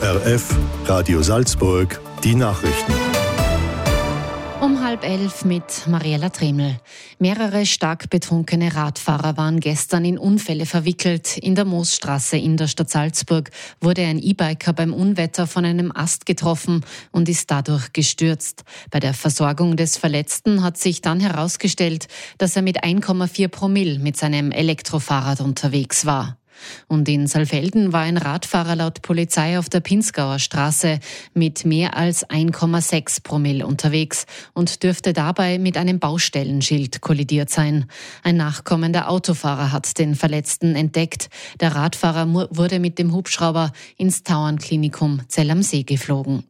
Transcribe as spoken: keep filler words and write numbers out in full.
R F, Radio Salzburg, die Nachrichten. Um halb elf mit Mariella Tremel. Mehrere stark betrunkene Radfahrer waren gestern in Unfälle verwickelt. In der Moosstraße in der Stadt Salzburg wurde ein E-Biker beim Unwetter von einem Ast getroffen und ist dadurch gestürzt. Bei der Versorgung des Verletzten hat sich dann herausgestellt, dass er mit eins Komma vier Promille mit seinem Elektrofahrrad unterwegs war. Und in Saalfelden war ein Radfahrer laut Polizei auf der Pinzgauer Straße mit mehr als eins Komma sechs Promille unterwegs und dürfte dabei mit einem Baustellenschild kollidiert sein. Ein nachkommender Autofahrer hat den Verletzten entdeckt. Der Radfahrer wurde mit dem Hubschrauber ins Tauernklinikum Zell am See geflogen.